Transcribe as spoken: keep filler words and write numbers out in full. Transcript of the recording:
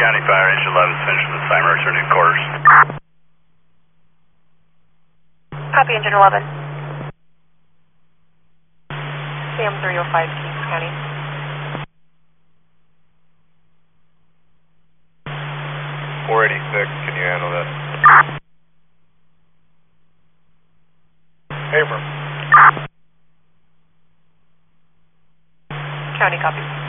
County Fire, Engine eleven, finished with assignment, returning quarters. Copy, Engine eleven. C M three oh five, Kings County. four eighty-six, can you handle that? Abram. County, copy.